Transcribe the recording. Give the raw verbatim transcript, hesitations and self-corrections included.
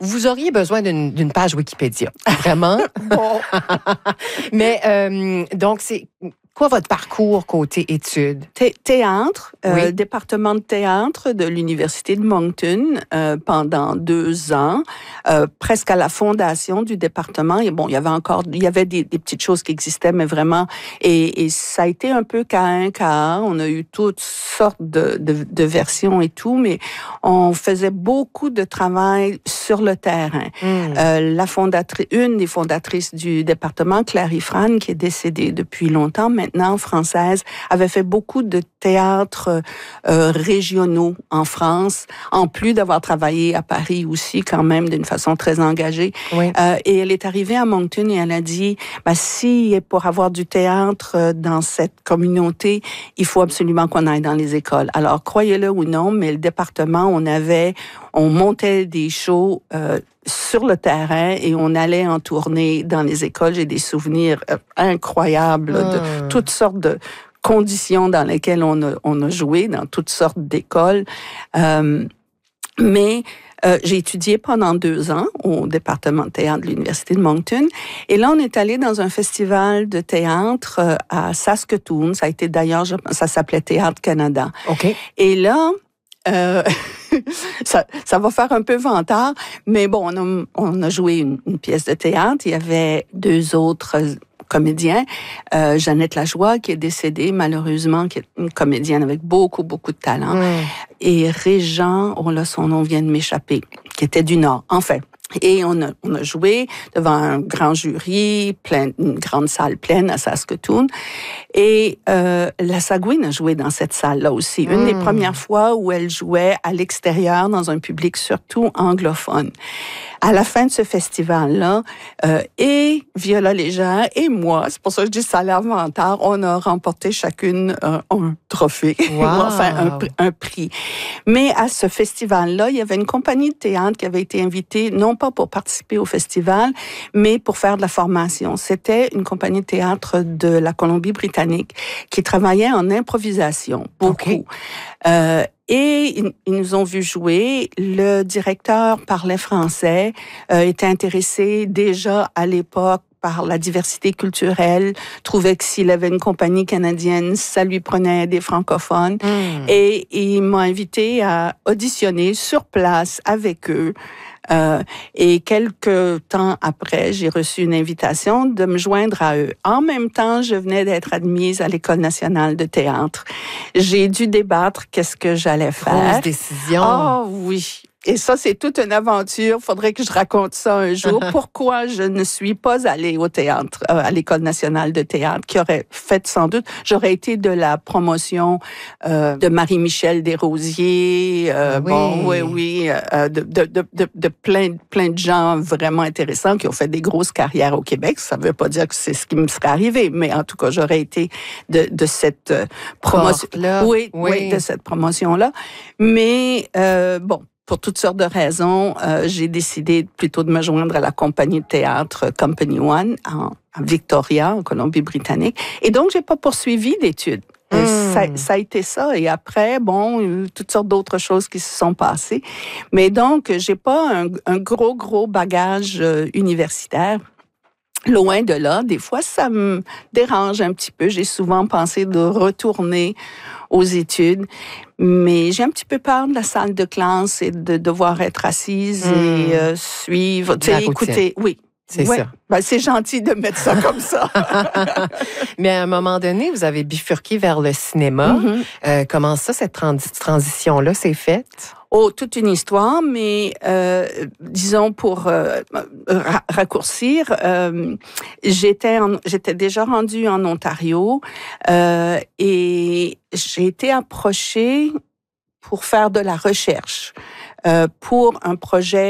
vous auriez besoin d'une, d'une page Wikipédia, vraiment. Bon. Mais euh, donc, c'est quoi votre parcours côté études? Thé- théâtre, euh, Oui. département de théâtre de l'Université de Moncton euh, pendant deux ans, euh, presque à la fondation du département. Et bon, il y avait encore, il y avait des, des petites choses qui existaient, mais vraiment, et, et ça a été un peu K un, K un. On a eu toutes sortes de, de, de versions et tout, mais on faisait beaucoup de travail sur le terrain. Mm. Euh, la fondatrice, une des fondatrices du département, Clary Fran, qui est décédée depuis longtemps maintenant, française, avait fait beaucoup de théâtres euh, régionaux en France, en plus d'avoir travaillé à Paris aussi, quand même, d'une façon très engagée. Oui. Euh, et elle est arrivée à Moncton et elle a dit, ben, si pour avoir du théâtre dans cette communauté, il faut absolument qu'on aille dans les écoles. Alors, croyez-le ou non, mais le département, on avait, on montait des shows euh, sur le terrain et on allait en tournée dans les écoles. J'ai des souvenirs euh, incroyables de Mmh. toutes sortes de conditions dans lesquelles on a, on a joué, dans toutes sortes d'écoles. Euh, mais euh, j'ai étudié pendant deux ans au département de théâtre de l'Université de Moncton. Et là, on est allé dans un festival de théâtre euh, à Saskatoon. Ça a été d'ailleurs, je- ça s'appelait Théâtre Canada. OK. Et là, euh, ça, ça va faire un peu vantard, mais bon, on a, on a joué une, une pièce de théâtre. Il y avait deux autres comédiens. Euh, Jeannette Lajoie, qui est décédée malheureusement, qui est une comédienne avec beaucoup, beaucoup de talent. Mm. Et Régent, oh là, son nom vient de m'échapper, qui était du Nord. Enfin, et on a, on a joué devant un grand jury, plein, une grande salle pleine à Saskatoon. Et euh, la Sagouine a joué dans cette salle-là aussi. Une Mm. des premières fois où elle jouait à l'extérieur dans un public surtout anglophone. À la fin de ce festival-là, euh, et Viola Légère et moi, c'est pour ça que je dis ça a l'air vantard, on a remporté chacune euh, un trophée, Wow. enfin un, pr- un prix. Mais à ce festival-là, il y avait une compagnie de théâtre qui avait été invitée, non pas pour participer au festival, mais pour faire de la formation. C'était une compagnie de théâtre de la Colombie-Britannique qui travaillait en improvisation, beaucoup. OK. Euh, et ils, ils nous ont vu jouer. Le directeur parlait français, euh, était intéressé déjà à l'époque par la diversité culturelle, trouvait que s'il avait une compagnie canadienne, ça lui prenait des francophones. Mm. Et il m'a invité à auditionner sur place avec eux. Euh, et quelques temps après, j'ai reçu une invitation de me joindre à eux. En même temps, je venais d'être admise à l'École nationale de théâtre. J'ai dû débattre qu'est-ce que j'allais faire. Grosse décision. Ah oui. Et ça, c'est toute une aventure. Faudrait que je raconte ça un jour. Pourquoi je ne suis pas allée au théâtre, euh, à l'École nationale de théâtre, qui aurait fait sans doute, j'aurais été de la promotion euh, de Marie-Michel Desrosiers, euh, Oui. bon, oui, oui, euh, de, de, de, de, de plein, plein de gens vraiment intéressants qui ont fait des grosses carrières au Québec. Ça ne veut pas dire que c'est ce qui me serait arrivé, mais en tout cas, j'aurais été de, de cette euh, promotion. Porte-là. Oui, Oui. oui, de cette promotion-là. Mais euh, bon. Pour toutes sortes de raisons, euh, j'ai décidé plutôt de me joindre à la compagnie de théâtre Company One en, à Victoria, en Colombie-Britannique. Et donc, j'ai pas poursuivi d'études. Mm. Ça, ça a été ça. Et après, bon, il y a eu toutes sortes d'autres choses qui se sont passées. Mais donc, j'ai pas un, un gros, gros bagage euh, universitaire. Loin de là, des fois, ça me dérange un petit peu. J'ai souvent pensé de retourner aux études, mais j'ai un petit peu peur de la salle de classe et de devoir être assise Mmh. et euh, suivre. Tu La sais, routine. écoutez, oui. C'est Ouais. ça. Ben, c'est gentil de mettre ça comme ça. Mais à un moment donné, vous avez bifurqué vers le cinéma. Mm-hmm. Euh, comment ça, cette trans- transition-là s'est faite? Oh, toute une histoire, mais euh, disons pour euh, ra- raccourcir, euh, j'étais en, j'étais déjà rendue en Ontario euh, et j'ai été approchée pour faire de la recherche euh, pour un projet